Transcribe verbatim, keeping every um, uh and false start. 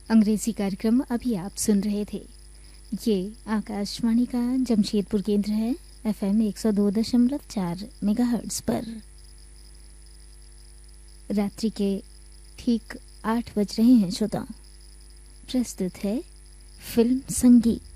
अंग्रेजी कार्यक्रम अभी आप सुन रहे थे। ये आकाशवाणी का जमशेदपुर केंद्र है, एफएम एक सौ दो दशमलव चार मेगाहर्ट्ज पर। रात्रि के ठीक आठ बज रहे हैं श्रोताओं। प्रस्तुत है फिल्म संगीत।